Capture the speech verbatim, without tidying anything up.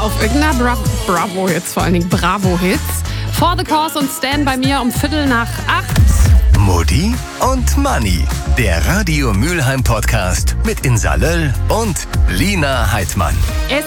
auf irgendeiner Bra- Bravo-Hits, vor allen Dingen Bravo-Hits. For the Cause und Stan bei mir um Viertel nach acht. Mutti und Manni, der Radio Mülheim Podcast mit Insa Löll und Lina Heidmann.